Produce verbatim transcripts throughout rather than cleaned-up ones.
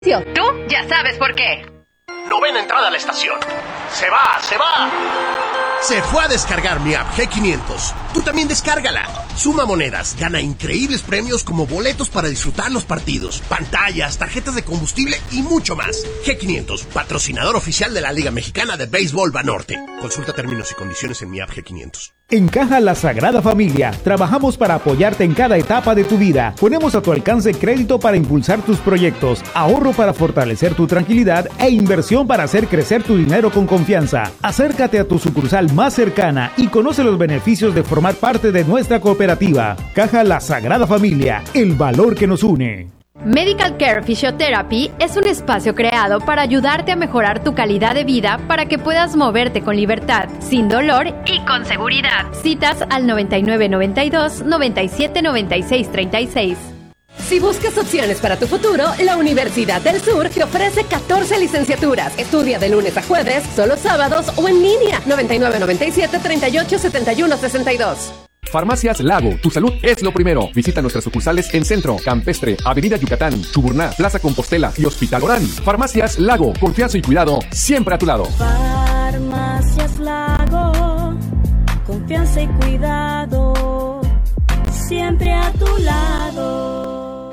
Tú ya sabes por qué. Novena entrada a la estación. ¡Se va, se va! Se fue a descargar mi app G quinientos. Tú también descárgala. Suma monedas, gana increíbles premios como boletos para disfrutar los partidos, pantallas, tarjetas de combustible y mucho más. G quinientos, patrocinador oficial de la Liga Mexicana de Béisbol Banorte. Consulta términos y condiciones en mi app G quinientos. En Caja La Sagrada Familia, trabajamos para apoyarte en cada etapa de tu vida. Ponemos a tu alcance crédito para impulsar tus proyectos, ahorro para fortalecer tu tranquilidad e inversión para hacer crecer tu dinero con confianza. Acércate a tu sucursal más cercana y conoce los beneficios de formar parte de nuestra cooperativa. Caja La Sagrada Familia, el valor que nos une. Medical Care Physiotherapy es un espacio creado para ayudarte a mejorar tu calidad de vida para que puedas moverte con libertad, sin dolor y con seguridad. Citas al noventa y nueve noventa y dos noventa y siete noventa y seis treinta y seis. Si buscas opciones para tu futuro, la Universidad del Sur te ofrece catorce licenciaturas. Estudia de lunes a jueves, solo sábados o en línea. noventa y nueve noventa y siete treinta y ocho setenta y uno sesenta y dos. Farmacias Lago, tu salud es lo primero. Visita nuestras sucursales en Centro, Campestre, Avenida Yucatán, Chuburná, Plaza Compostela y Hospital Orán. Farmacias Lago, confianza y cuidado siempre a tu lado. Farmacias Lago, confianza y cuidado siempre a tu lado.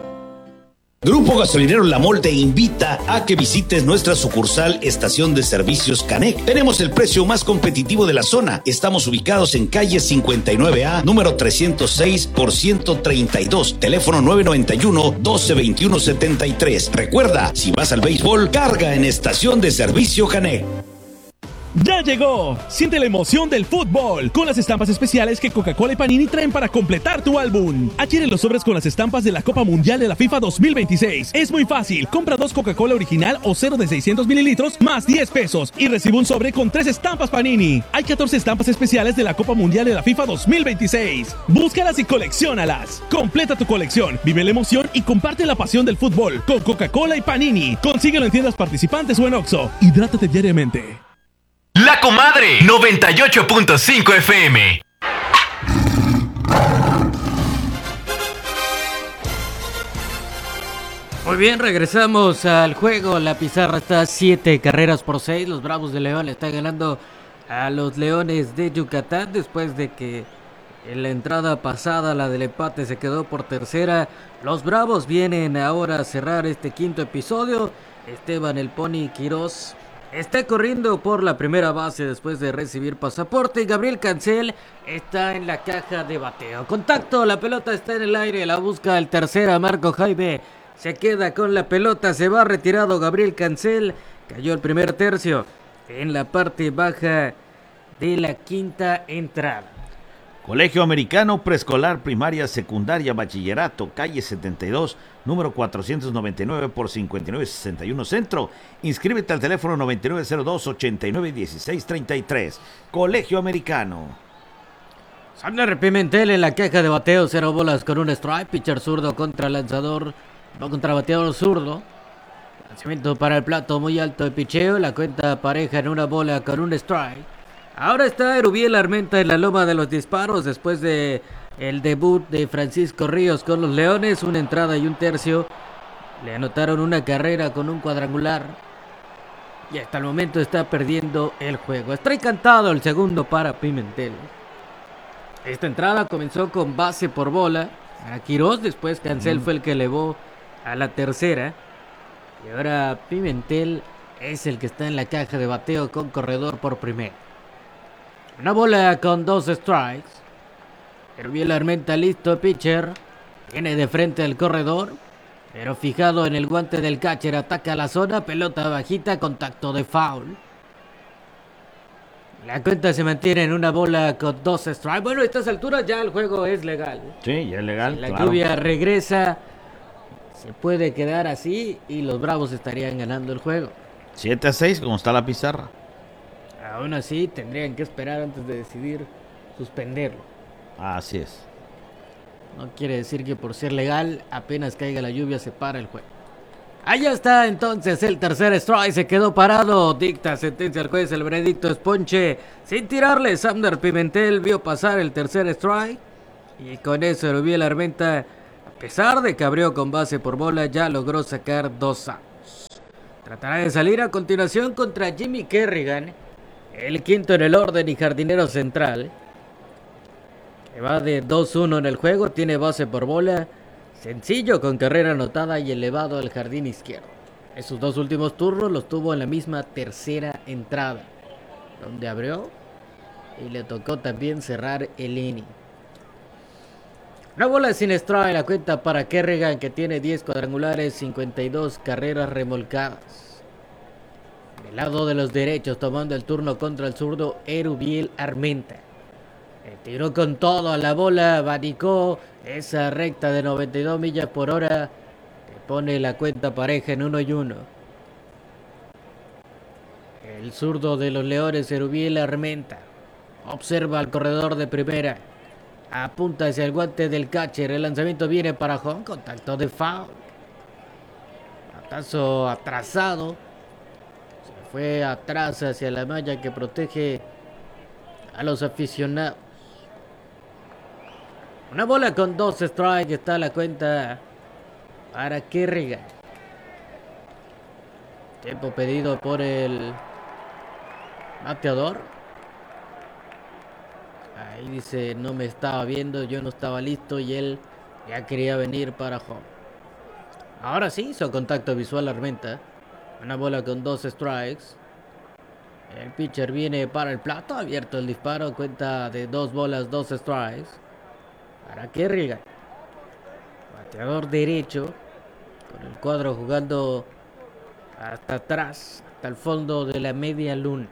Grupo Gasolinero La Mol te invita a que visites nuestra sucursal Estación de Servicios Canec. Tenemos el precio más competitivo de la zona. Estamos ubicados en calle cincuenta y nueve A, número trescientos seis por ciento treinta y dos, teléfono nueve noventa y uno doce veintiuno setenta y tres. Recuerda, si vas al béisbol, carga en Estación de Servicio Canec. ¡Ya llegó! Siente la emoción del fútbol con las estampas especiales que Coca-Cola y Panini traen para completar tu álbum. Adquiere los sobres con las estampas de la Copa Mundial de la FIFA dos mil veintiséis. Es muy fácil. Compra dos Coca-Cola original o cero de seiscientos mililitros más diez pesos y recibe un sobre con tres estampas Panini. Hay catorce estampas especiales de la Copa Mundial de la FIFA dos mil veintiséis. Búscalas y colecciónalas. Completa tu colección, vive la emoción y comparte la pasión del fútbol con Coca-Cola y Panini. Consíguelo en tiendas participantes o en Oxxo. Hidrátate diariamente. La Comadre noventa y ocho punto cinco F M. Muy bien, regresamos al juego. La pizarra está siete carreras por seis. Los Bravos de León le están ganando a los Leones de Yucatán después de que en la entrada pasada la del empate se quedó por tercera. Los Bravos vienen ahora a cerrar este quinto episodio. Esteban el Pony Quirós está corriendo por la primera base después de recibir pasaporte. Gabriel Cancel está en la caja de bateo. Contacto, la pelota está en el aire, la busca el tercera. Marco Jaime se queda con la pelota, se va retirado Gabriel Cancel. Cayó el primer tercio en la parte baja de la quinta entrada. Colegio Americano, preescolar, primaria, secundaria, bachillerato, calle setenta y dos, número cuatrocientos noventa y nueve por cincuenta y nueve sesenta y uno Centro. Inscríbete al teléfono noventa y nueve cero dos ochenta y nueve dieciséis treinta y tres. Colegio Americano. Sander Pimentel en la caja de bateo, cero bolas con un strike. Pitcher zurdo contra lanzador, no contra bateador zurdo. Lanzamiento para el plato muy alto de picheo. La cuenta pareja en una bola con un strike. Ahora está Erubiel Armenta en la loma de los disparos después de el debut de Francisco Ríos con los Leones. Una entrada y un tercio. Le anotaron una carrera con un cuadrangular. Y hasta el momento está perdiendo el juego. Strike cantado el segundo para Pimentel. Esta entrada comenzó con base por bola a Quirós. Después Cancel mm. fue el que elevó a la tercera. Y ahora Pimentel es el que está en la caja de bateo con corredor por primera. Una bola con dos strikes. Erubiel Armenta listo, pitcher. Viene de frente al corredor, pero fijado en el guante del catcher. Ataca la zona, pelota bajita, contacto de foul. La cuenta se mantiene en una bola con dos strikes. Bueno, a estas alturas ya el juego es legal. Sí, ya es legal. Si la claro. lluvia regresa, se puede quedar así y los Bravos estarían ganando el juego. siete a seis, como está la pizarra. Aún así, tendrían que esperar antes de decidir suspenderlo. Así es. No quiere decir que por ser legal, apenas caiga la lluvia, se para el juego. Allá está entonces el tercer strike, se quedó parado. Dicta sentencia al juez, el veredicto es ponche. Sin tirarle, Sander Pimentel vio pasar el tercer strike. Y con eso Erubiel Armenta, a pesar de que abrió con base por bola, ya logró sacar dos outs. Tratará de salir a continuación contra Jimmy Kerrigan, el quinto en el orden y jardinero central, que va de dos uno en el juego, tiene base por bola, sencillo con carrera anotada y elevado al jardín izquierdo. Esos dos últimos turnos los tuvo en la misma tercera entrada, donde abrió y le tocó también cerrar el inning. Una bola sin strike en la cuenta para Kerrigan, que tiene diez cuadrangulares, cincuenta y dos carreras remolcadas. Del lado de los derechos, tomando el turno contra el zurdo Erubiel Armenta. Le tiró con todo a la bola, abanicó esa recta de noventa y dos millas por hora, que pone la cuenta pareja en uno y uno. El zurdo de los Leones, Erubiel Armenta, observa al corredor de primera. Apunta hacia el guante del catcher. El lanzamiento viene para home. Contacto de foul. Batazo atrasado. Se fue atrás hacia la malla que protege a los aficionados. Una bola con dos strikes. Está la cuenta para Kerrigan. Tiempo pedido por el bateador. Ahí dice, no me estaba viendo, yo no estaba listo y él ya quería venir para home. Ahora sí hizo contacto visual Armenta. Una bola con dos strikes. El pitcher viene para el plato, abierto el disparo, cuenta de dos bolas, dos strikes. Para Kerrigan. Bateador derecho, con el cuadro jugando hasta atrás, hasta el fondo de la media luna.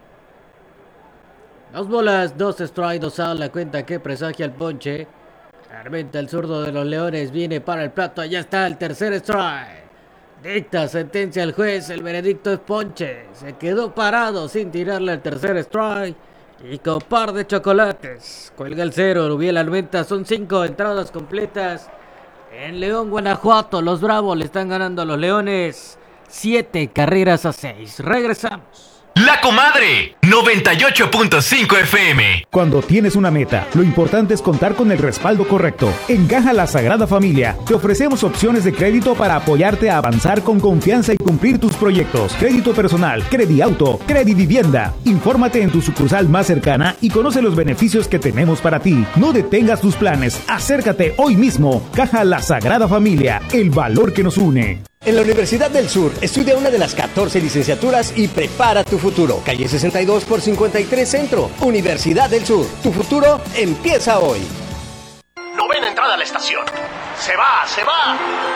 Dos bolas, dos strikes, dos outs, la cuenta que presagia el ponche. Armenta, el zurdo de los Leones, viene para el plato, allá está el tercer strike. Dicta sentencia al juez, el veredicto es ponche. Se quedó parado sin tirarle el tercer strike. Y con par de chocolates. Cuelga el cero, Erubiel Armenta, son cinco entradas completas. En León, Guanajuato, los Bravos le están ganando a los Leones. Siete carreras a seis. Regresamos. La Comadre, noventa y ocho punto cinco F M. Cuando tienes una meta, lo importante es contar con el respaldo correcto. En Caja La Sagrada Familia, te ofrecemos opciones de crédito para apoyarte a avanzar con confianza y cumplir tus proyectos. Crédito personal, Crediauto, Credivivienda. Infórmate en tu sucursal más cercana y conoce los beneficios que tenemos para ti. No detengas tus planes, acércate hoy mismo. Caja La Sagrada Familia, el valor que nos une. En la Universidad del Sur, estudia una de las catorce licenciaturas y prepara tu futuro. Calle sesenta y dos por cincuenta y tres Centro. Universidad del Sur. Tu futuro empieza hoy. Novena entrada a la estación. Se va, se va.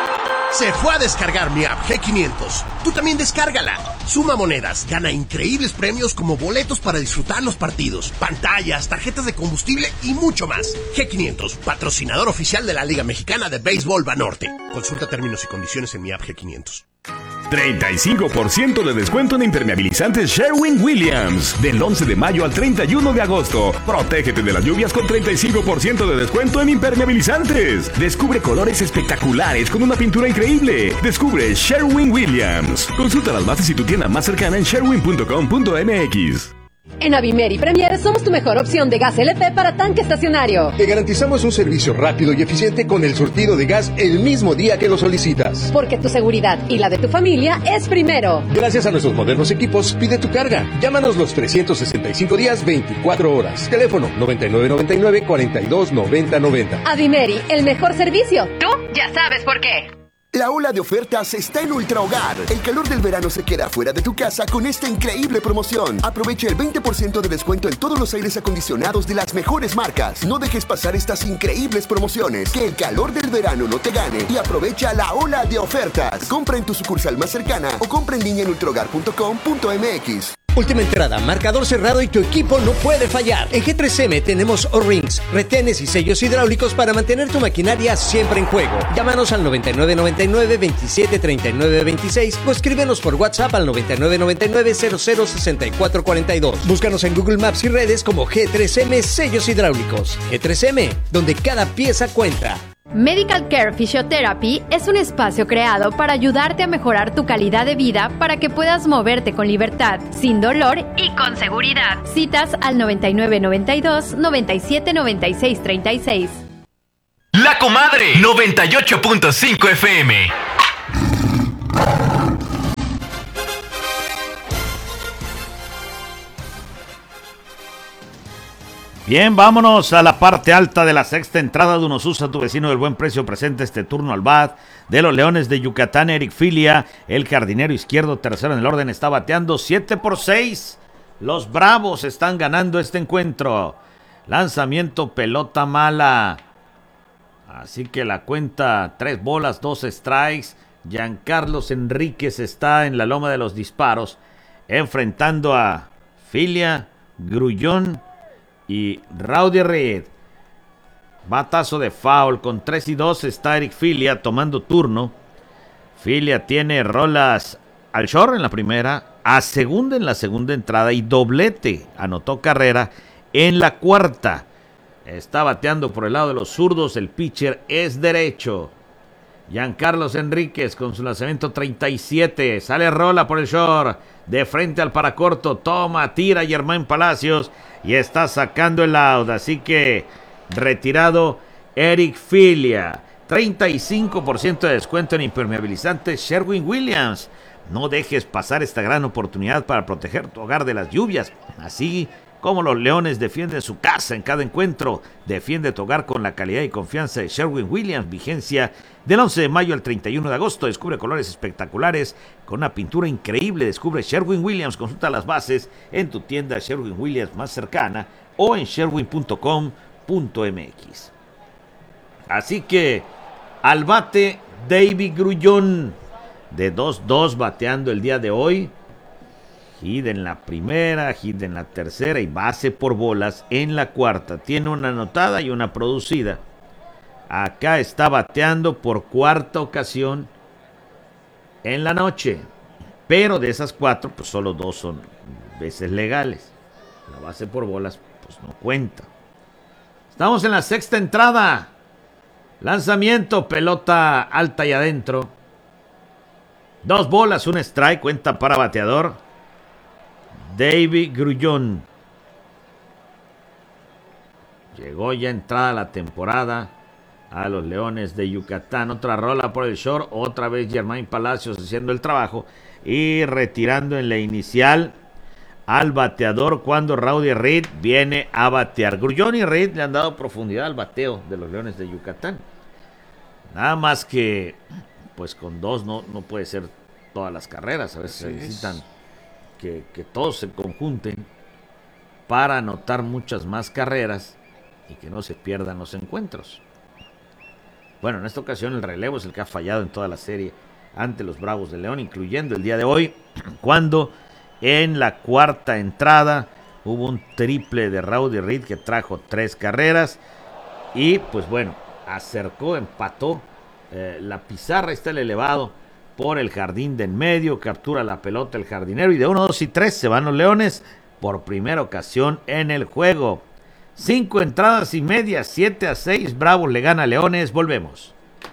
Se fue a descargar mi app G quinientos. Tú también descárgala. Suma monedas, gana increíbles premios como boletos para disfrutar los partidos, pantallas, tarjetas de combustible y mucho más. G quinientos, patrocinador oficial de la Liga Mexicana de Béisbol Banorte. Consulta términos y condiciones en mi app G quinientos. treinta y cinco por ciento de descuento en impermeabilizantes Sherwin-Williams. Del once de mayo al treinta y uno de agosto. Protégete de las lluvias con treinta y cinco por ciento de descuento en impermeabilizantes. Descubre colores espectaculares con una pintura increíble. Descubre Sherwin-Williams. Consulta las bases y tu tienda más cercana en sherwin punto com punto m x. En Avimer y Premier somos tu mejor opción de gas L P para tanque estacionario. Te garantizamos un servicio rápido y eficiente con el surtido de gas el mismo día que lo solicitas. Porque tu seguridad y la de tu familia es primero. Gracias a nuestros modernos equipos, pide tu carga. Llámanos los trescientos sesenta y cinco días, veinticuatro horas. Teléfono noventa y nueve noventa y nueve, cuarenta y dos noventa noventa. Avimeri, el mejor servicio. Tú ya sabes por qué. La ola de ofertas está en Ultra Hogar. El calor del verano se queda fuera de tu casa con esta increíble promoción. Aprovecha el veinte por ciento de descuento en todos los aires acondicionados de las mejores marcas. No dejes pasar estas increíbles promociones. Que el calor del verano no te gane y aprovecha la ola de ofertas. Compra en tu sucursal más cercana o compra en línea en ultrahogar punto com punto m x. Última entrada, marcador cerrado y tu equipo no puede fallar. En G tres M tenemos O-Rings, retenes y sellos hidráulicos para mantener tu maquinaria siempre en juego. Llámanos al noventa y nueve noventa y nueve, veintisiete treinta y nueve veintiséis o escríbenos por WhatsApp al noventa y nueve noventa y nueve, cero cero sesenta y cuatro cuarenta y dos. Búscanos en Google Maps y redes como G tres M Sellos Hidráulicos. G tres M, donde cada pieza cuenta. Medical Care Physiotherapy es un espacio creado para ayudarte a mejorar tu calidad de vida para que puedas moverte con libertad, sin dolor y con seguridad. Citas al noventa y nueve noventa y dos, noventa y siete noventa y seis treinta y seis. La Comadre, noventa y ocho punto cinco F M. Bien, vámonos a la parte alta de la sexta entrada de Unos Usa, tu vecino del buen precio. Presenta este turno al bat de los Leones de Yucatán, Eric Filia. El jardinero izquierdo, tercero en el orden, está bateando siete por seis. Los Bravos están ganando este encuentro. Lanzamiento, pelota mala. Así que la cuenta, tres bolas, dos strikes. Giancarlos Enríquez está en la loma de los disparos, enfrentando a Filia, Grullón y Rowdy Reed. Batazo de foul, con tres y dos está Eric Filia tomando turno. Filia tiene rolas al short en la primera, a segunda en la segunda entrada y doblete. Anotó carrera en la cuarta. Está bateando por el lado de los zurdos, el pitcher es derecho. Giancarlos Enríquez con su lanzamiento treinta y siete, sale rola por el short, de frente al paracorto, toma, tira Germán Palacios y está sacando el out, así que retirado Eric Filia. Treinta y cinco por ciento de descuento en impermeabilizantes Sherwin Williams. No dejes pasar esta gran oportunidad para proteger tu hogar de las lluvias, así como los Leones defienden su casa en cada encuentro. Defiende tu hogar con la calidad y confianza de Sherwin Williams. Vigencia del once de mayo al treinta y uno de agosto. Descubre colores espectaculares con una pintura increíble. Descubre Sherwin Williams. Consulta las bases en tu tienda Sherwin Williams más cercana o en sherwin punto com punto m x. Así que al bate David Grullón, de dos dos bateando el día de hoy. Hit en la primera, hit en la tercera y base por bolas en la cuarta. Tiene una anotada y una producida. Acá está bateando por cuarta ocasión en la noche. Pero de esas cuatro, pues solo dos son veces legales. La base por bolas, pues no cuenta. Estamos en la sexta entrada. Lanzamiento, pelota alta y adentro. Dos bolas, un strike, cuenta para bateador David Grullón. Llegó ya entrada la temporada a los Leones de Yucatán. Otra rola por el short, otra vez Germán Palacios haciendo el trabajo y retirando en la inicial al bateador cuando Rowdy Reed viene a batear. Grullón y Reed le han dado profundidad al bateo de los Leones de Yucatán. Nada más que pues con dos no, no puede ser todas las carreras. A veces se necesitan Que, que todos se conjunten para anotar muchas más carreras y que no se pierdan los encuentros. Bueno, en esta ocasión el relevo es el que ha fallado en toda la serie ante los Bravos de León, incluyendo el día de hoy, cuando en la cuarta entrada hubo un triple de Rowdy Reed que trajo tres carreras y pues bueno, acercó, empató eh, la pizarra, está el elevado por el jardín de en medio, captura la pelota el jardinero y de uno, dos y tres se van los Leones por primera ocasión en el juego. Cinco entradas y media, siete a seis, Bravos le gana a Leones. Volvemos.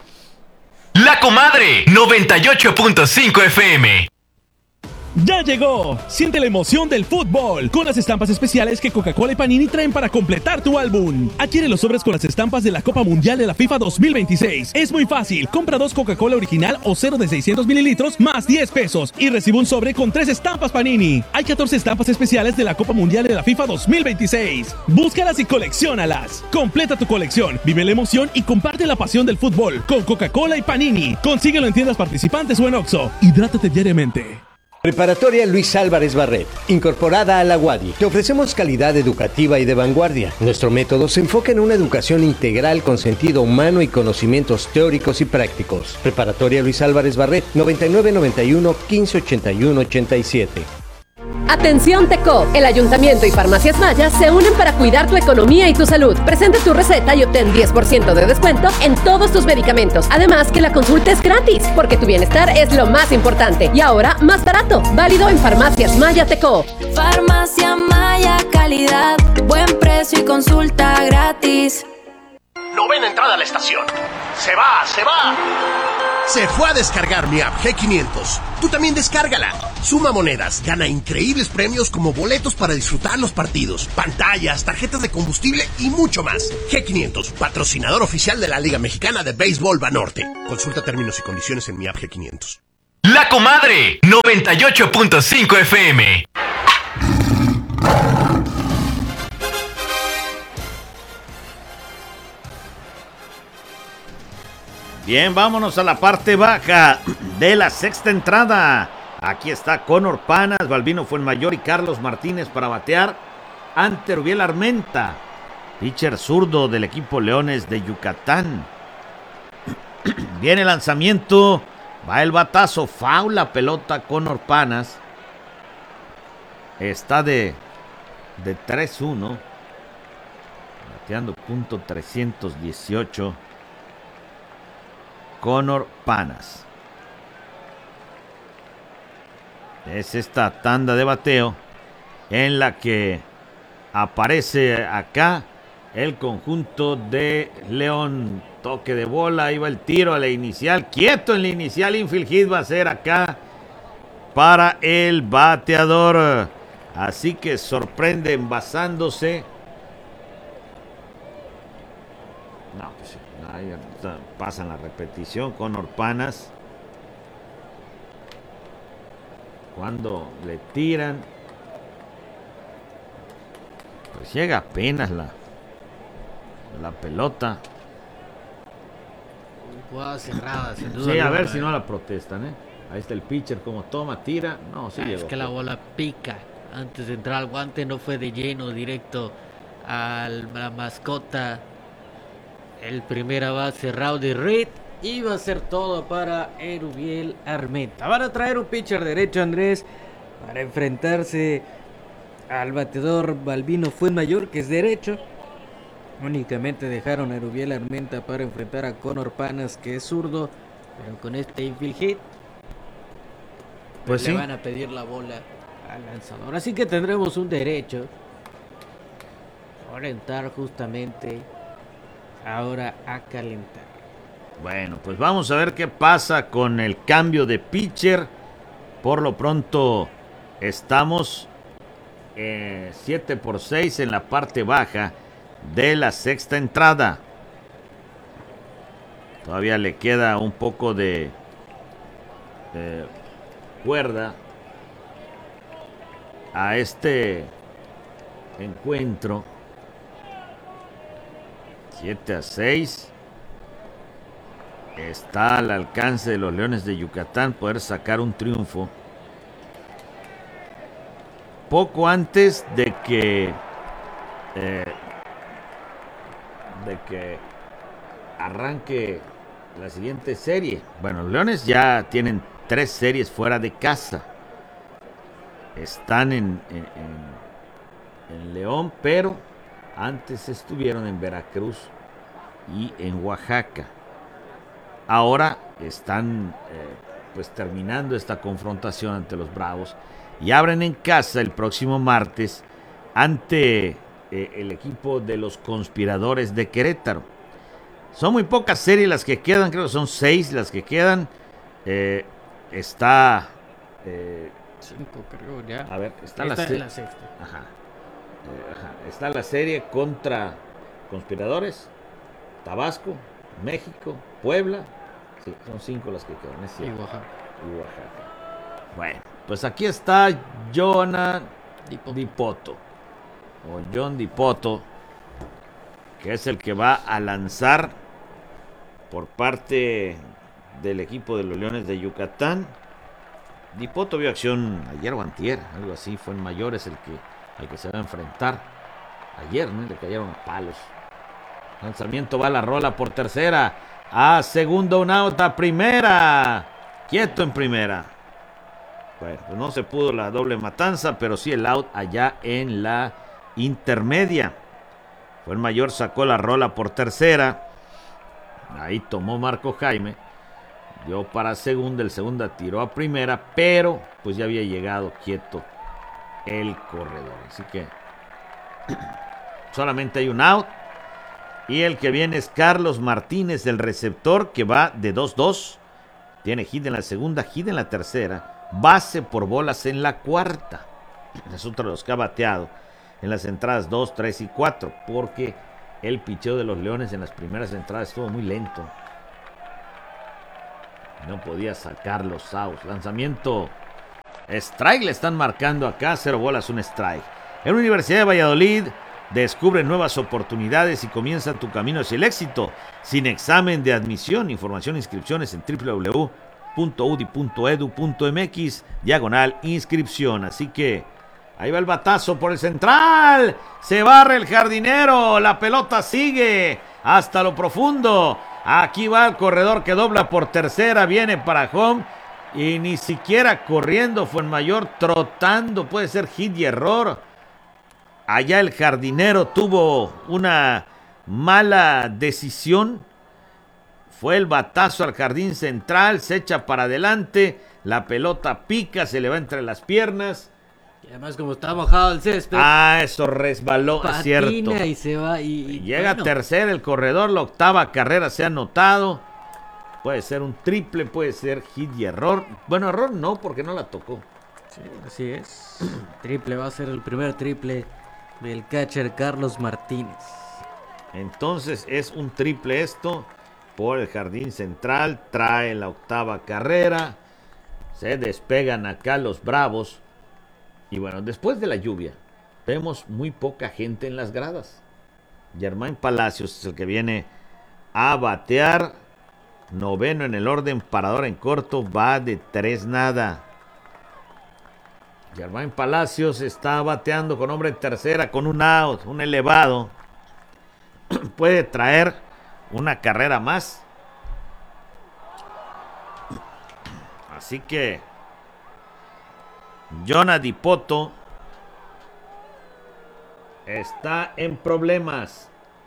La Comadre, noventa y ocho punto cinco F M. ¡Ya llegó! Siente la emoción del fútbol con las estampas especiales que Coca-Cola y Panini traen para completar tu álbum. Adquiere los sobres con las estampas de la Copa Mundial de la FIFA dos mil veintiséis. Es muy fácil. Compra dos Coca-Cola original o cero de seiscientos mililitros más diez pesos y recibe un sobre con tres estampas Panini. Hay catorce estampas especiales de la Copa Mundial de la FIFA dos mil veintiséis. Búscalas y colecciónalas. Completa tu colección, vive la emoción y comparte la pasión del fútbol con Coca-Cola y Panini. Consíguelo en tiendas participantes o en Oxxo. Hidrátate diariamente. Preparatoria Luis Álvarez Barret, incorporada a la U A D I. Te ofrecemos calidad educativa y de vanguardia. Nuestro método se enfoca en una educación integral con sentido humano y conocimientos teóricos y prácticos. Preparatoria Luis Álvarez Barret, noventa y nueve noventa y uno, quince ochenta y uno ochenta y siete. Atención Teco, el Ayuntamiento y Farmacias Maya se unen para cuidar tu economía y tu salud. Presenta tu receta y obtén diez por ciento de descuento en todos tus medicamentos. Además que la consulta es gratis, porque tu bienestar es lo más importante. Y ahora, más barato. Válido en Farmacias Maya Teco. Farmacia Maya, calidad, buen precio y consulta gratis. Novena entrada a la estación. Se va, se va. Se fue a descargar mi app G quinientos. Tú también descárgala. Suma monedas, gana increíbles premios como boletos para disfrutar los partidos, pantallas, tarjetas de combustible y mucho más. G quinientos, patrocinador oficial de la Liga Mexicana de Béisbol Banorte. Consulta términos y condiciones en mi app G quinientos. La Comadre, noventa y ocho punto cinco F M. Bien, vámonos a la parte baja de la sexta entrada. Aquí está Conor Panas, Balbino Fuenmayor y Carlos Martínez para batear ante Rubiel Armenta, pitcher zurdo del equipo Leones de Yucatán. Viene el lanzamiento, va el batazo, foul la pelota Conor Panas. Está de, de tres uno, bateando punto trescientos dieciocho. Conor Panas. Es esta tanda de bateo en la que aparece acá el conjunto de León. Toque de bola, ahí va el tiro a la inicial. Quieto en la inicial, infield hit va a ser acá para el bateador. Así que sorprende envasándose. No, pues ahí pasan la repetición. Conor Panas. Cuando le tiran, pues llega apenas la, la pelota. Jugada cerrada, sin duda. Sí, a ver ¿eh? si no la protestan, ¿eh? Ahí está el pitcher como toma, tira. No, sí ah, llegó. Es que la bola pica. Antes de entrar al guante no fue de lleno, directo a la mascota. El primera base, Rowdy Reed. Iba a ser todo para Erubiel Armenta. Van a traer un pitcher derecho, Andrés, para enfrentarse al bateador Balbino Fuenmayor, que es derecho. Únicamente dejaron a Erubiel Armenta para enfrentar a Conor Panas, que es zurdo. Pero con este infield hit, pues le sí, van a pedir la bola al lanzador. Así que tendremos un derecho a orientar justamente ahora a calentar. Bueno, pues vamos a ver qué pasa con el cambio de pitcher. Por lo pronto estamos eh, siete por seis en la parte baja de la sexta entrada. Todavía le queda un poco de eh, cuerda a este encuentro. siete a seis. Está al alcance de los Leones de Yucatán poder sacar un triunfo. Poco antes de que eh, de que arranque la siguiente serie. Bueno, los Leones ya tienen tres series fuera de casa. Están en, en, en, en León, pero antes estuvieron en Veracruz y en Oaxaca. Ahora están eh, pues terminando esta confrontación ante los Bravos y abren en casa el próximo martes ante eh, el equipo de los Conspiradores de Querétaro. Son muy pocas series las que quedan, creo que son seis las que quedan. Eh, está eh, cinco, creo ya. A ver, está Esta la, se- es la sexta. Ajá. Eh, ajá. Está la serie contra Conspiradores, Tabasco, México, Puebla. Sí, son cinco las que quedan, es cierto. Y Oaxaca. Y Oaxaca. Bueno, pues aquí está Jonah Dipoto. Dipoto. O John Dipoto, que es el que va a lanzar por parte del equipo de los Leones de Yucatán. Dipoto vio acción ayer o antier, algo así. Fue en Mayores el que, al que se va a enfrentar. Ayer, ¿no? Le cayeron a palos. Lanzamiento, va la rola por tercera. A segundo, un out, a primera. Quieto en primera. Bueno, pues no se pudo la doble matanza, pero sí el out allá en la intermedia. Fue el mayor, sacó la rola por tercera. Ahí tomó Marco Jaime. Dio para segunda, el segunda tiró a primera, pero pues ya había llegado quieto el corredor. Así que solamente hay un out. Y el que viene es Carlos Martínez, el receptor, que va de dos dos. Tiene hit en la segunda, hit en la tercera. Base por bolas en la cuarta. Es otro de los que ha bateado en las entradas dos, tres y cuatro. Porque el picheo de los Leones en las primeras entradas estuvo muy lento. No podía sacar los outs. Lanzamiento. Strike le están marcando acá. Cero bolas, un strike. En la Universidad de Valladolid Descubre nuevas oportunidades y comienza tu camino hacia el éxito. Sin examen de admisión. Información e inscripciones en doble u doble u doble u punto u d i punto e d u punto m x diagonal inscripción. Así que ahí va el batazo por el central. Se barre el jardinero. La pelota sigue hasta lo profundo. Aquí va el corredor que dobla por tercera. Viene para home. Y ni siquiera corriendo Fuenmayor, trotando. Puede ser hit y error. Allá el jardinero tuvo una mala decisión. Fue el batazo al jardín central. Se echa para adelante. La pelota pica, se le va entre las piernas. Y además como está mojado el césped. Ah, eso resbaló, patina es cierto. Y se va. Y, y llega bueno. tercero el corredor. La octava carrera se ha anotado. Puede ser un triple, puede ser hit y error. Bueno, error no, porque no la tocó. Sí, así es. Triple va a ser el primer triple del catcher Carlos Martínez. Entonces es un triple esto por el jardín central. Trae la octava carrera. Se despegan acá los Bravos. Y bueno, después de la lluvia vemos muy poca gente en las gradas. Germán Palacios es el que viene a batear. Noveno en el orden, parador en corto, va de tres nada. Germán Palacios está bateando con hombre en tercera, con un out, un elevado. Puede traer una carrera más. Así que Jonah Dipoto está en problemas.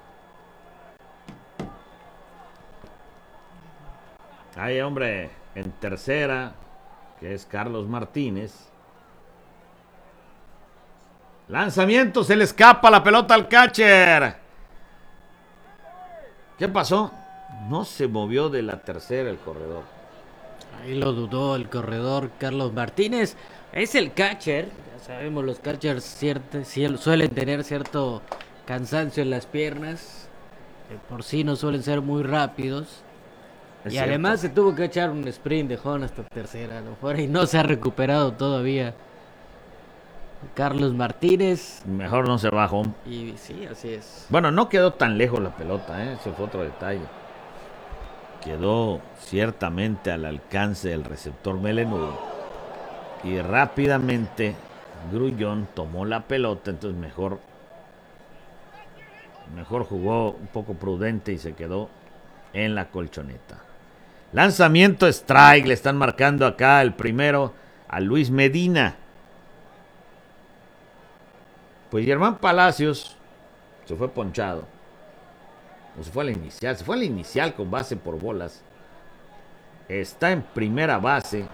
Hay hombre en tercera, que es Carlos Martínez. Lanzamiento, se le escapa la pelota al catcher. ¿Qué pasó? No se movió de la tercera el corredor. Ahí lo dudó el corredor Carlos Martínez. Es el catcher. Ya sabemos, los catchers cierto, suelen tener cierto cansancio en las piernas. Que por sí no suelen ser muy rápidos. Es y cierto. Además se tuvo que echar un sprint de home hasta tercera, ¿no? Fuera y no se ha recuperado todavía Carlos Martínez. Mejor no se va home. Y sí, así es. Bueno, no quedó tan lejos la pelota, ¿eh? Ese fue otro detalle. Quedó ciertamente al alcance del receptor melenudo. Y rápidamente Grullón tomó la pelota, entonces mejor, mejor jugó un poco prudente y se quedó en la colchoneta. Lanzamiento strike, le están marcando acá el primero a Luis Medina. Pues Germán Palacios se fue ponchado. O se fue a la inicial, se fue a la inicial con base por bolas. Está en primera base.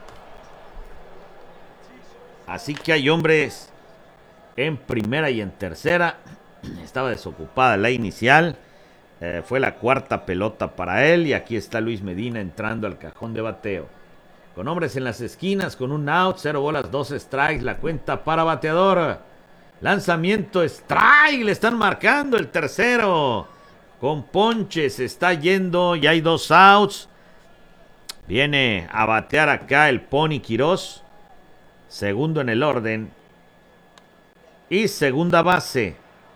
Así que hay hombres en primera y en tercera. Estaba desocupada la inicial. Eh, fue la cuarta pelota para él. Y aquí está Luis Medina entrando al cajón de bateo. Con hombres en las esquinas, con un out, cero bolas, dos strikes. La cuenta para bateador. Lanzamiento strike. Le están marcando el tercero. Con ponche se está yendo y hay dos outs. Viene a batear acá el Pony Quirós. Segundo en el orden. Y segunda base.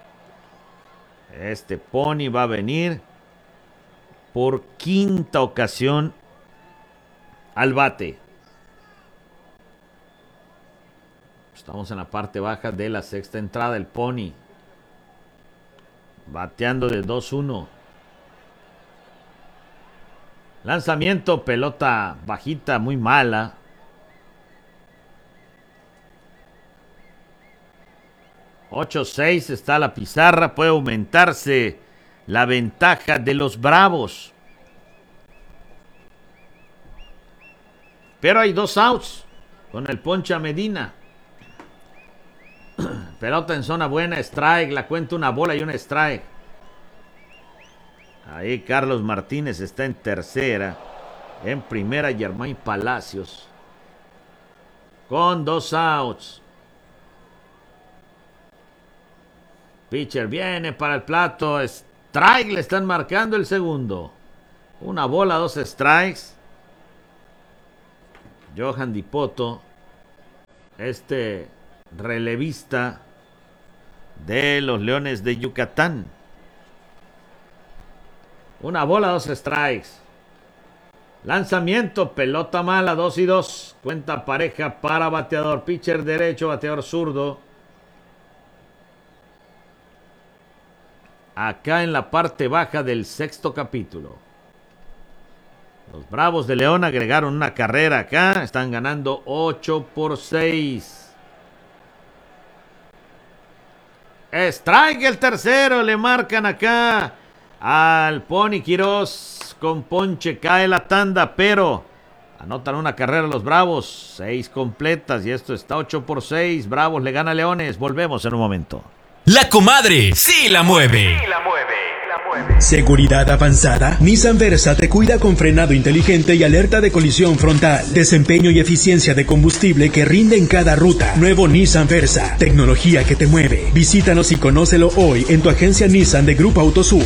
Este Pony va a venir por quinta ocasión al bate. Estamos en la parte baja de la sexta entrada. El Pony bateando de dos uno. Lanzamiento, pelota bajita, muy mala. ocho seis está la pizarra. Puede aumentarse la ventaja de los Bravos. Pero hay dos outs con el poncha Medina. Pelota en zona buena, strike. La cuenta una bola y una strike. Ahí Carlos Martínez está en tercera. En primera Germán Palacios con dos outs. Pitcher viene para el plato. Strike, le están marcando el segundo. Una bola, dos strikes. Johan Dipoto, este relevista, de los Leones de Yucatán. Una bola, dos strikes. Lanzamiento, pelota mala, dos y dos. Cuenta pareja para bateador. Pitcher derecho, bateador zurdo. Acá en la parte baja del sexto capítulo. Los Bravos de León agregaron una carrera acá. Están ganando ocho por seis. Strike el tercero. Le marcan acá al Pony Quirós. Con ponche cae la tanda, pero anotan una carrera los Bravos. Seis completas y esto está ocho por seis. Bravos le gana a Leones. Volvemos en un momento. La comadre sí la mueve. Sí la mueve. Seguridad avanzada. Nissan Versa te cuida con frenado inteligente y alerta de colisión frontal. Desempeño y eficiencia de combustible que rinde en cada ruta. Nuevo Nissan Versa. Tecnología que te mueve. Visítanos y conócelo hoy en tu agencia Nissan de Grupo Autosur.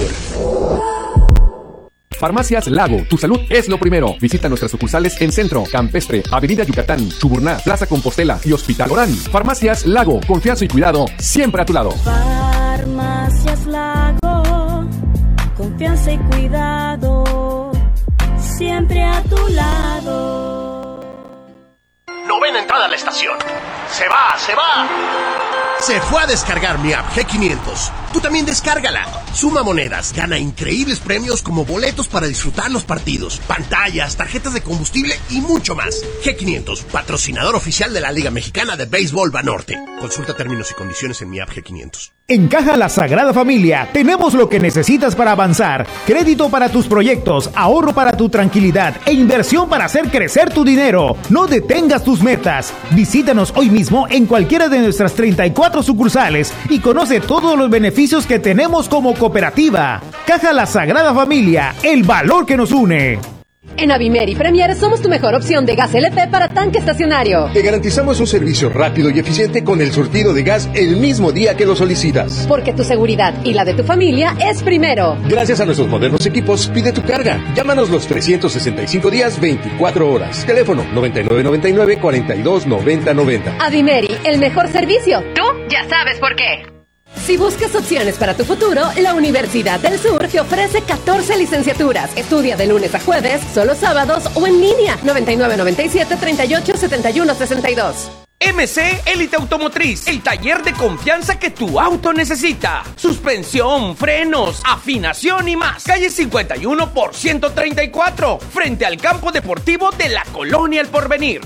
Farmacias Lago, tu salud es lo primero. Visita nuestras sucursales en Centro, Campestre, Avenida Yucatán, Chuburná, Plaza Compostela y Hospital Orán. Farmacias Lago, confianza y cuidado siempre a tu lado. Farmacias Lago, confianza y cuidado siempre a tu lado. Novena entrada a la estación. Se va, se va. Se fue a descargar mi app G quinientos. Tú también descárgala. Suma monedas, gana increíbles premios como boletos para disfrutar los partidos, pantallas, tarjetas de combustible y mucho más. G quinientos, patrocinador oficial de la Liga Mexicana de Béisbol Banorte. Consulta términos y condiciones en mi app G quinientos. En Caja La Sagrada Familia tenemos lo que necesitas para avanzar. Crédito para tus proyectos, ahorro para tu tranquilidad e inversión para hacer crecer tu dinero. No detengas tus metas. Visítanos hoy mismo en cualquiera de nuestras treinta y cuatro sucursales y conoce todos los beneficios que tenemos como cooperativa. Caja La Sagrada Familia, el valor que nos une. En Avimer y Premier somos tu mejor opción de gas L P para tanque estacionario. Te garantizamos un servicio rápido y eficiente con el surtido de gas el mismo día que lo solicitas. Porque tu seguridad y la de tu familia es primero. Gracias a nuestros modernos equipos, pide tu carga. Llámanos los trescientos sesenta y cinco días, veinticuatro horas. Teléfono noventa y nueve noventa y nueve, cuarenta y dos noventa noventa. Avimeri, el mejor servicio. Tú ya sabes por qué. Si buscas opciones para tu futuro, la Universidad del Sur te ofrece catorce licenciaturas. Estudia de lunes a jueves, solo sábados o en línea. noventa y nueve noventa y siete, treinta y ocho, setenta y uno sesenta y dos. M C Élite Automotriz, el taller de confianza que tu auto necesita. Suspensión, frenos, afinación y más. Calle cincuenta y uno por ciento treinta y cuatro, frente al campo deportivo de la Colonia El Porvenir.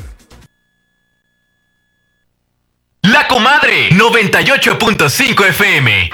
La comadre noventa y ocho punto cinco F M.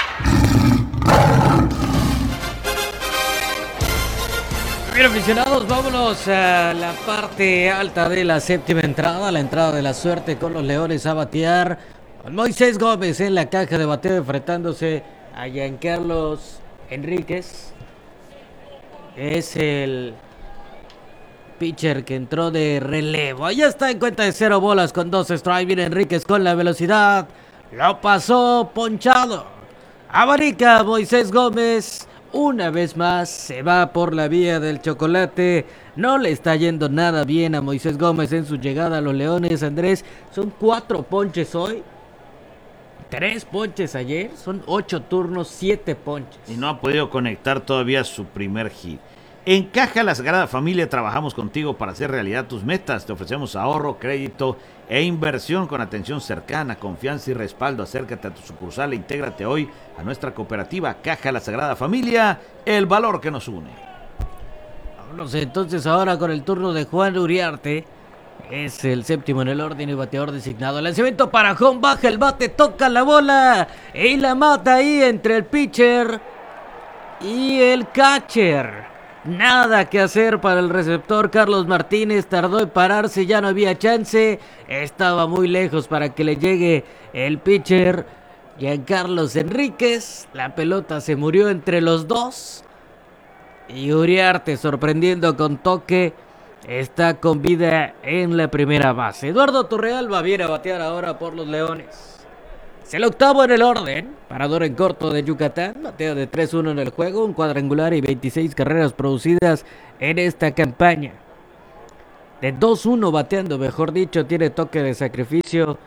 Bien, aficionados, vámonos a la parte alta de la séptima entrada, la entrada de la suerte con los Leones a batear. Con Moisés Gómez en la caja de bateo enfrentándose a Giancarlos Enríquez. Es el pitcher que entró de relevo. Ahí está en cuenta de cero bolas con dos strikes. Viene Enríquez con la velocidad. Lo pasó ponchado. Abanica Moisés Gómez. Una vez más se va por la vía del chocolate. No le está yendo nada bien a Moisés Gómez en su llegada a los Leones. Andrés, son cuatro ponches hoy. Tres ponches ayer. Son ocho turnos, siete ponches. Y no ha podido conectar todavía su primer hit. En Caja La Sagrada Familia trabajamos contigo para hacer realidad tus metas. Te ofrecemos ahorro, crédito e inversión con atención cercana, confianza y respaldo. Acércate a tu sucursal e intégrate hoy a nuestra cooperativa Caja La Sagrada Familia, el valor que nos une. Vámonos entonces ahora con el turno de Juan Uriarte. Es el séptimo en el orden y bateador designado. El lanzamiento para home, baja el bate, toca la bola y la mata ahí entre el pitcher y el catcher. Nada que hacer para el receptor Carlos Martínez. Tardó en pararse, ya no había chance. Estaba muy lejos para que le llegue el pitcher Giancarlos Enríquez. La pelota se murió entre los dos. Y Uriarte, sorprendiendo con toque, está con vida en la primera base. Eduardo Torrealba viene a batear ahora por los Leones. Es el octavo en el orden, parador en corto de Yucatán, bateo de tres uno en el juego, un cuadrangular y veintiséis carreras producidas en esta campaña. De dos uno bateando, mejor dicho, tiene toque de sacrificio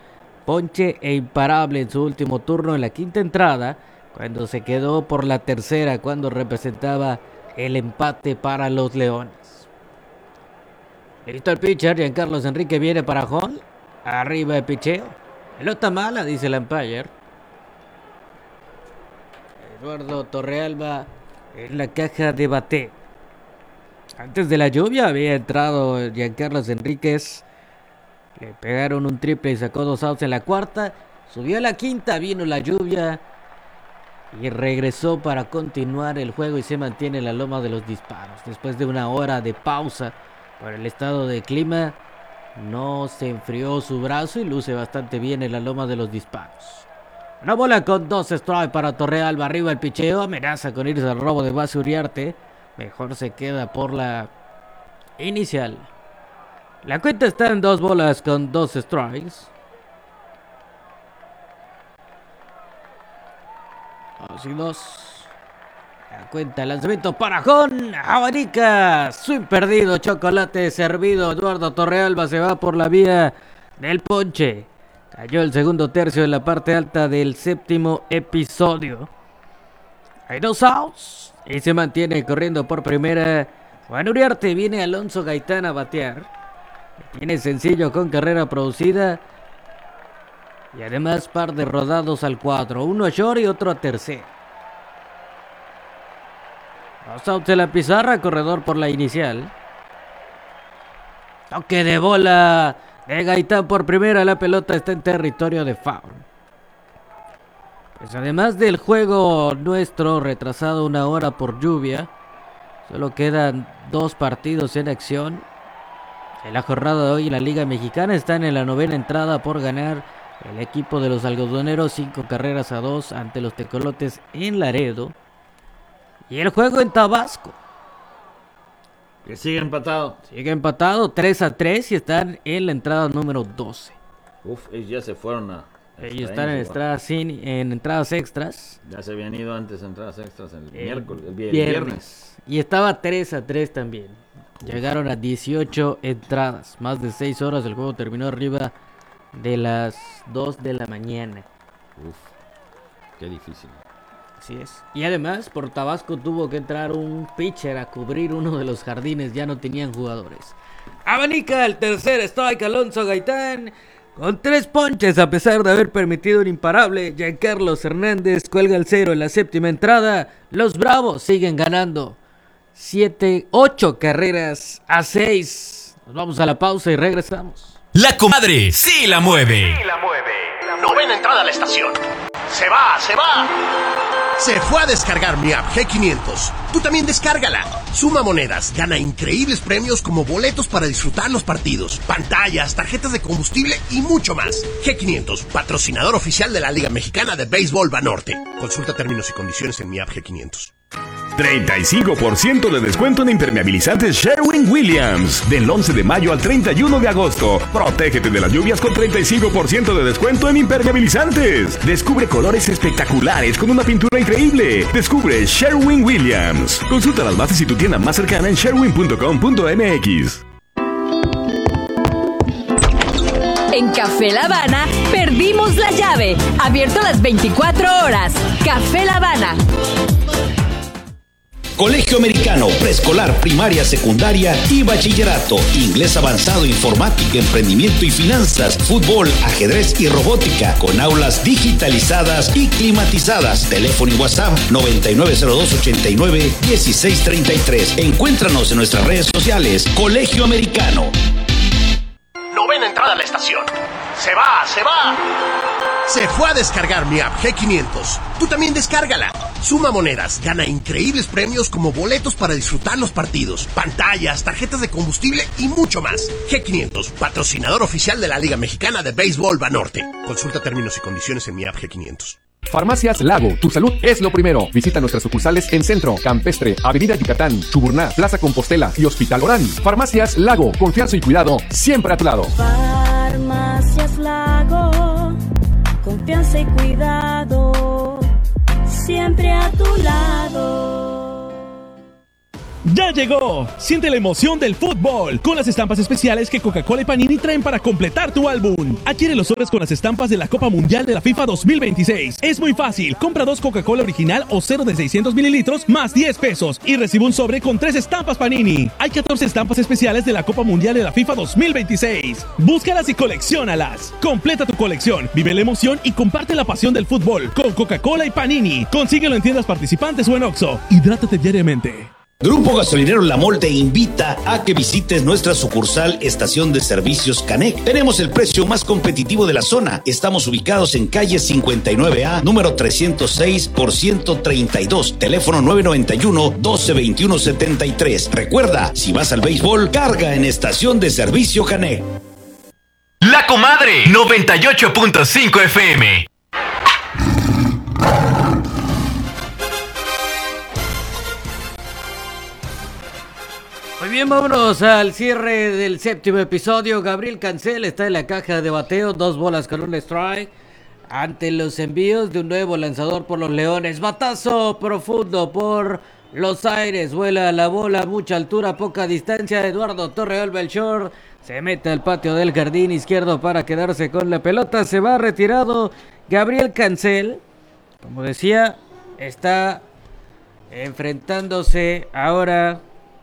ponche e imparable en su último turno en la quinta entrada, cuando se quedó por la tercera, cuando representaba el empate para los Leones. Listo el pitcher, Giancarlo Enrique viene para home. Arriba el picheo. Pelota mala, dice el umpire. Eduardo Torrealba en la caja de bateo. Antes de la lluvia había entrado Giancarlo Enríquez. Le pegaron un triple y sacó dos outs en la cuarta. Subió a la quinta, vino la lluvia y regresó para continuar el juego y se mantiene en la loma de los disparos. Después de una hora de pausa por el estado de clima, no se enfrió su brazo y luce bastante bien en la loma de los disparos. Una bola con dos strikes para Torrealba. Arriba el picheo, amenaza con irse al robo de base Uriarte. Mejor se queda por la inicial. La cuenta está en dos bolas con dos strikes. Dos y dos. La cuenta, el lanzamiento para Jon. Abanica. Swing perdido, chocolate servido. Eduardo Torrealba se va por la vía del ponche. Cayó el segundo tercio en la parte alta del séptimo episodio. Hay dos outs y se mantiene corriendo por primera Juan Uriarte. Viene Alonso Gaitán a batear. Tiene sencillo con carrera producida y además par de rodados al cuatro. Uno a short y otro a tercera. Dos outs en la pizarra, corredor por la inicial. Toque de bola de Gaitán por primera. La pelota está en territorio de foul. Pues además del juego nuestro retrasado una hora por lluvia, solo quedan dos partidos en acción. En la jornada de hoy la Liga Mexicana están en la novena entrada por ganar el equipo de los algodoneros cinco carreras a dos ante los tecolotes en Laredo. Y el juego en Tabasco. Que sigue empatado. Sigue empatado tres a tres y están en la entrada número doce. Uf, ellos ya se fueron a... Ellos están en entradas, sin, en entradas extras. Ya se habían ido antes a entradas extras el, el miércoles, el viernes. viernes. Y estaba tres a tres también. Uf. Llegaron a dieciocho entradas. Más de seis horas. El juego terminó arriba de las dos de la mañana. Uf, qué difícil. Así es. Y además, por Tabasco tuvo que entrar un pitcher a cubrir uno de los jardines. Ya no tenían jugadores. Abanica el tercer strike Alonso Gaitán. Con tres ponches, a pesar de haber permitido un imparable, Giancarlo Hernández cuelga el cero en la séptima entrada. Los Bravos siguen ganando siete, ocho carreras a seis. Nos vamos a la pausa y regresamos. La comadre sí la mueve. Sí la mueve. Novena entrada a la estación. Se va, se va. Se fue a descargar mi app G quinientos. Tú también descárgala. Suma monedas, gana increíbles premios como boletos para disfrutar los partidos, pantallas, tarjetas de combustible y mucho más. G quinientos, patrocinador oficial de la Liga Mexicana de Béisbol Banorte. Consulta términos y condiciones en mi app G quinientos. treinta y cinco por ciento de descuento en impermeabilizantes Sherwin-Williams. Del once de mayo al treinta y uno de agosto. Protégete de las lluvias con treinta y cinco por ciento de descuento en impermeabilizantes. Descubre colores espectaculares con una pintura increíble. Descubre Sherwin-Williams. Consulta las bases y tu tienda más cercana en sherwin punto com punto m x. En Café La Habana perdimos la llave. Abierto las veinticuatro horas. Café La Habana. Colegio Americano, preescolar, primaria, secundaria y bachillerato. Inglés avanzado, informática, emprendimiento y finanzas, fútbol, ajedrez y robótica, con aulas digitalizadas y climatizadas. Teléfono y WhatsApp noventa y nueve cero dos ochenta y nueve dieciséis treinta y tres. Encuéntranos en nuestras redes sociales. Colegio Americano. Novena entrada a la estación. Se va, se va. Se fue a descargar mi app G quinientos. Tú también descárgala. Suma monedas, gana increíbles premios como boletos para disfrutar los partidos, pantallas, tarjetas de combustible y mucho más. G quinientos, patrocinador oficial de la Liga Mexicana de Béisbol Banorte. Consulta términos y condiciones en mi app G quinientos. Farmacias Lago, tu salud es lo primero. Visita nuestras sucursales en Centro, Campestre, Avenida Yucatán, Chuburná, Plaza Compostela y Hospital Orán. Farmacias Lago, confianza y cuidado siempre a tu lado. Farmacias Lago, confianza y cuidado siempre a tu lado. ¡Ya llegó! Siente la emoción del fútbol con las estampas especiales que Coca-Cola y Panini traen para completar tu álbum. Adquiere los sobres con las estampas de la Copa Mundial de la FIFA dos mil veintiséis. Es muy fácil. Compra dos Coca-Cola original o cero de seiscientos mililitros más diez pesos y recibe un sobre con tres estampas Panini. Hay catorce estampas especiales de la Copa Mundial de la FIFA dos mil veintiséis. Búscalas y colecciónalas. Completa tu colección, vive la emoción y comparte la pasión del fútbol con Coca-Cola y Panini. Consíguelo en tiendas participantes o en Oxxo. Hidrátate diariamente. Grupo Gasolinero La Mol te invita a que visites nuestra sucursal Estación de Servicios Canec. Tenemos el precio más competitivo de la zona. Estamos ubicados en calle cincuenta y nueve A, número trescientos seis por ciento treinta y dos, teléfono nueve noventa y uno, doce veintiuno setenta y tres. Recuerda, si vas al béisbol, carga en Estación de Servicio Canec. La Comadre noventa y ocho punto cinco F M. Muy bien, vámonos al cierre del séptimo episodio. Gabriel Cancel está en la caja de bateo, dos bolas con un strike. Ante los envíos de un nuevo lanzador por los Leones. Batazo profundo por los aires. Vuela la bola a mucha altura, poca distancia. Eduardo Torreol Belchor se mete al patio del jardín izquierdo para quedarse con la pelota. Se va retirado Gabriel Cancel. Como decía, está enfrentándose ahora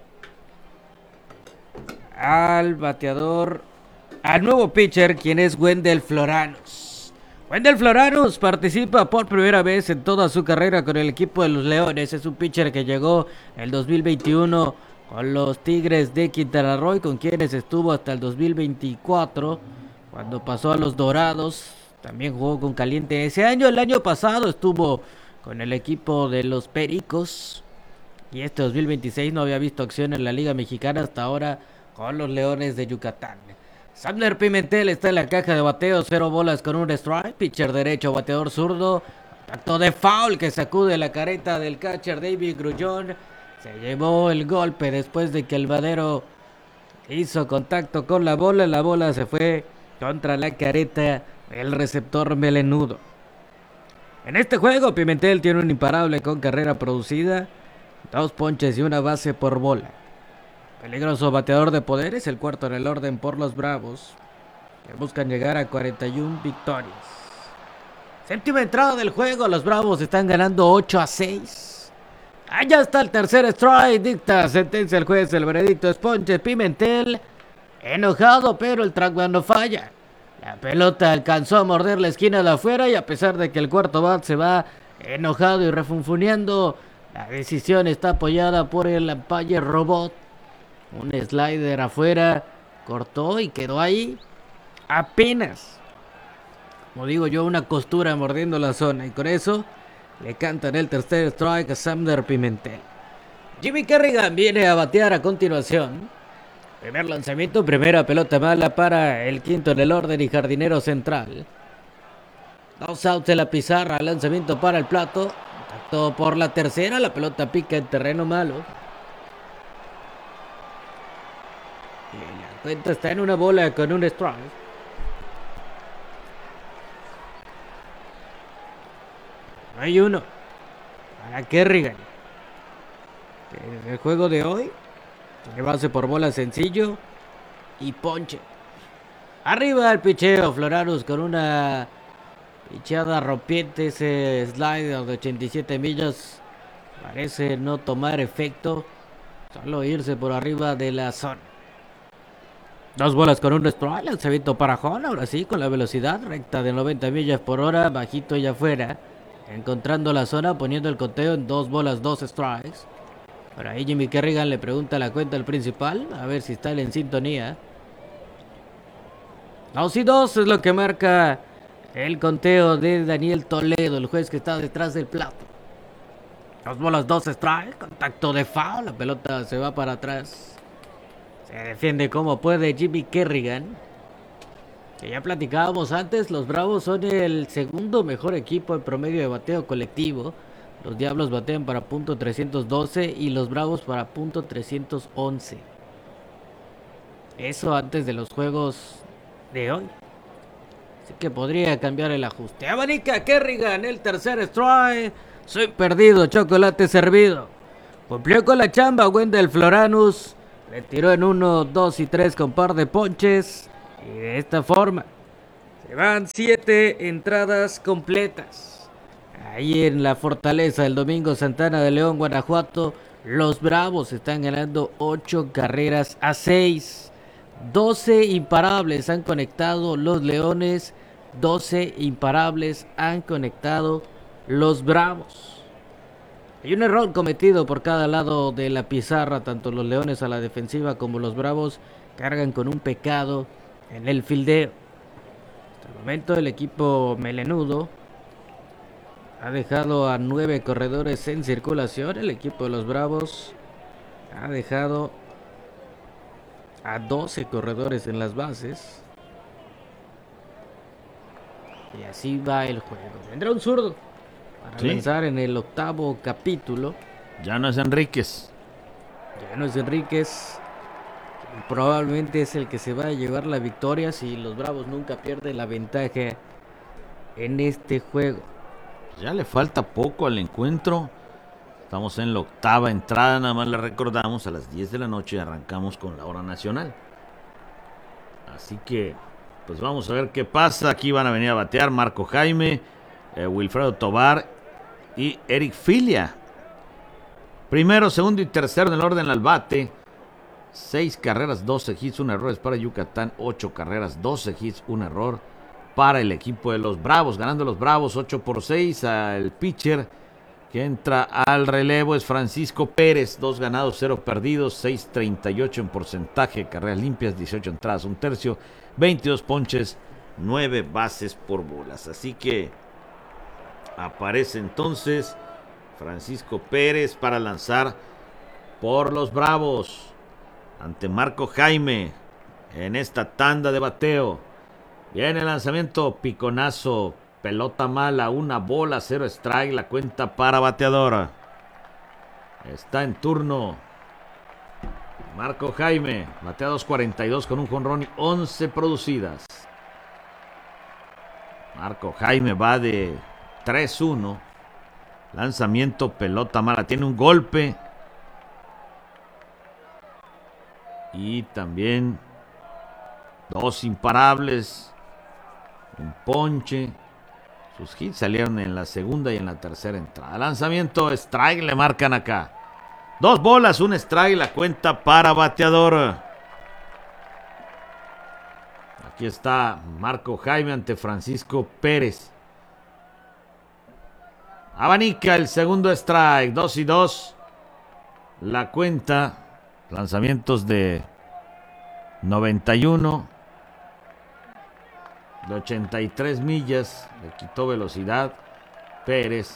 al bateador, al nuevo pitcher, quien es Wendell Floranos. Wendell Floranos participa por primera vez en toda su carrera con el equipo de los Leones. Es un pitcher que llegó en el dos mil veintiuno con los Tigres de Quintana Roo, con quienes estuvo hasta el dos mil veinticuatro, cuando pasó a los Dorados. También jugó con Caliente ese año. El año pasado estuvo con el equipo de los Pericos, y este dos mil veintiséis no había visto acción en la Liga Mexicana hasta ahora con los Leones de Yucatán. Samler Pimentel está en la caja de bateo, cero bolas con un strike. Pitcher derecho, bateador zurdo. Contacto de foul que sacude la careta del catcher David Grullón. Se llevó el golpe después de que el badero hizo contacto con la bola. La bola se fue contra la careta del receptor melenudo. En este juego Pimentel tiene un imparable con carrera producida, dos ponches y una base por bola. Peligroso bateador de poder, es el cuarto en el orden por los Bravos, que buscan llegar a cuarenta y una victorias. Séptima entrada del juego, los Bravos están ganando ocho a seis. Allá está el tercer strike, dicta sentencia el juez, el veredicto es ponche. Pimentel enojado, pero el trackman no falla. La pelota alcanzó a morder la esquina de afuera, y a pesar de que el cuarto bat se va enojado y refunfuneando, la decisión está apoyada por el umpire robot. Un slider afuera, cortó y quedó ahí apenas, como digo yo, una costura mordiendo la zona, y con eso le cantan el tercer strike a Samler Pimentel. Jimmy Kerrigan viene a batear a continuación. Primer lanzamiento, primera pelota mala para el quinto en el orden y jardinero central. Dos outs en la pizarra, lanzamiento para el plato. Contacto por la tercera, la pelota pica en terreno malo. Y la cuenta está en una bola con un strike. Hay uno para Kerrigan. El juego de hoy tiene base por bola sencillo y ponche. Arriba el picheo, Floranos con una picheada rompiente. Ese slider de ochenta y siete millas parece no tomar efecto, solo irse por arriba de la zona. Dos bolas con un strike, lanzamiento para home, ahora sí, con la velocidad recta de noventa millas por hora, bajito y afuera, encontrando la zona, poniendo el conteo en dos bolas, dos strikes. Por ahí Jimmy Kerrigan le pregunta la cuenta al principal, a ver si está él en sintonía. Dos y dos es lo que marca el conteo de Daniel Toledo, el juez que está detrás del plato. Dos bolas, dos strikes, contacto de foul, la pelota se va para atrás. Se defiende como puede Jimmy Kerrigan. Que ya platicábamos antes, los Bravos son el segundo mejor equipo en promedio de bateo colectivo. Los Diablos batean para punto trescientos doce y los Bravos para punto trescientos once. Eso antes de los juegos de hoy. Así que podría cambiar el ajuste. Abanica Kerrigan, el tercer strike. Soy perdido, chocolate servido. Cumplió con la chamba Wendell Floranus. Le tiró en uno, dos y tres con par de ponches. Y de esta forma se van siete entradas completas. Ahí en la Fortaleza del Domingo Santana de León, Guanajuato, los Bravos están ganando ocho carreras a seis. doce imparables han conectado los Leones. doce imparables han conectado los Bravos. Hay un error cometido por cada lado de la pizarra. Tanto los Leones a la defensiva como los Bravos cargan con un pecado en el fildeo. Hasta el momento el equipo melenudo ha dejado a nueve corredores en circulación. El equipo de los Bravos ha dejado a doce corredores en las bases. Y así va el juego. Vendrá un zurdo para Sí. lanzar en el octavo capítulo. Ya no es Enríquez. Ya no es Enríquez. Probablemente es el que se va a llevar la victoria si los Bravos nunca pierden la ventaja en este juego. Ya le falta poco al encuentro. Estamos en la octava entrada, nada más le recordamos, a las diez de la noche arrancamos con la hora nacional. Así que, pues vamos a ver qué pasa. Aquí van a venir a batear Marco Jaime, eh, Wilfredo Tovar y Eric Filia. Primero, segundo y tercero en el orden al bate. Seis carreras, doce hits, un error es para Yucatán. Ocho carreras, doce hits, un error para el equipo de los Bravos. Ganando los Bravos ocho por seis. El pitcher que entra al relevo es Francisco Pérez. Dos ganados, cero perdidos. seis treinta y ocho en porcentaje. Carreras limpias, dieciocho entradas, un tercio. veintidós ponches, nueve bases por bolas. Así que aparece entonces Francisco Pérez para lanzar por los Bravos ante Marco Jaime en esta tanda de bateo. Viene el lanzamiento, piconazo, pelota mala, una bola, cero strike, la cuenta para bateadora. Está en turno Marco Jaime, batea dos cuarenta y dos con un jonrón y once producidas. Marco Jaime va de tres uno. Lanzamiento, pelota mala, tiene un golpe. Y también dos imparables, un ponche. Sus hits salieron en la segunda y en la tercera entrada. Lanzamiento, strike, le marcan acá. Dos bolas, un strike, la cuenta para bateador. Aquí está Marco Jaime ante Francisco Pérez. Abanica el segundo strike, dos y dos. La cuenta. Lanzamientos de noventa y uno, de ochenta y tres millas, le quitó velocidad Pérez.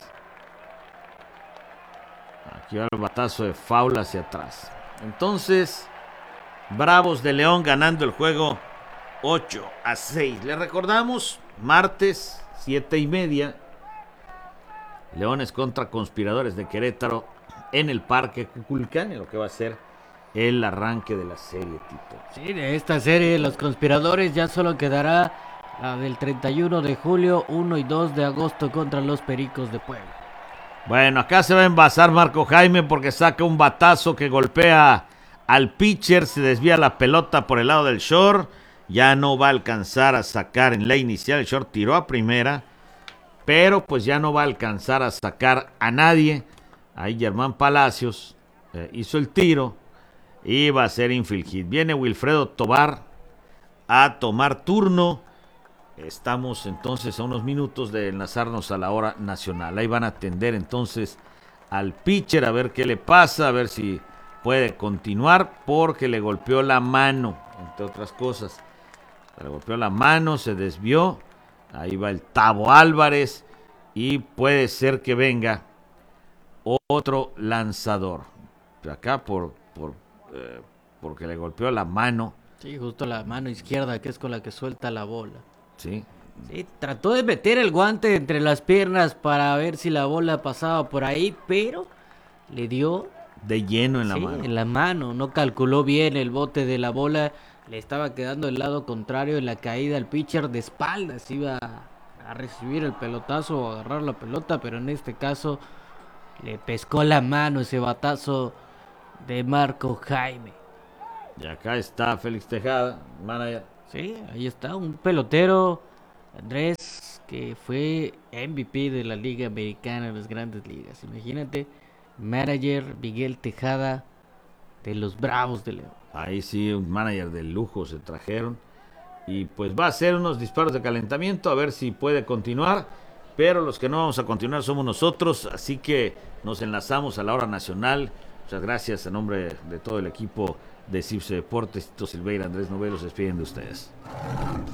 Aquí va el batazo de foul hacia atrás. Entonces, Bravos de León ganando el juego ocho a seis. Le recordamos, martes, siete y media, Leones contra Conspiradores de Querétaro en el Parque Cuculcán, en lo que va a ser el arranque de la serie, Tito. Sí, de esta serie los Conspiradores ya solo quedará la del treinta y uno de julio, uno y dos de agosto contra los Pericos de Puebla. Bueno, acá se va a envasar Marco Jaime porque saca un batazo que golpea al pitcher, se desvía la pelota por el lado del short, ya no va a alcanzar a sacar en la inicial, el short tiró a primera, pero pues ya no va a alcanzar a sacar a nadie. Ahí Germán Palacios eh, hizo el tiro. Iba a ser infield hit. Viene Wilfredo Tovar a tomar turno. Estamos entonces a unos minutos de enlazarnos a la hora nacional. Ahí van a atender entonces al pitcher a ver qué le pasa, a ver si puede continuar porque le golpeó la mano, entre otras cosas. Le golpeó la mano, se desvió. Ahí va el Tavo Álvarez y puede ser que venga otro lanzador. Acá por... por Eh, porque le golpeó la mano. Sí, justo la mano izquierda, que es con la que suelta la bola. Sí. Sí, trató de meter el guante entre las piernas para ver si la bola pasaba por ahí, pero le dio de lleno en la sí, mano. en la mano. No calculó bien el bote de la bola. Le estaba quedando el lado contrario en la caída. El pitcher de espaldas iba a recibir el pelotazo o agarrar la pelota, pero en este caso Le pescó la mano ese batazo de Marco Jaime. Y acá está Félix Tejada, manager. Sí, ahí está, un pelotero, Andrés, que fue M V P de la Liga Americana en las Grandes Ligas. Imagínate, manager Miguel Tejada de los Bravos de León. Ahí sí, un manager de lujo se trajeron. Y pues va a hacer unos disparos de calentamiento, a ver si puede continuar. Pero los que no vamos a continuar somos nosotros, así que nos enlazamos a la hora nacional. Muchas gracias, en nombre de todo el equipo de C I P S E Deportes, Tito Silveira, Andrés Novelo, se despiden de ustedes.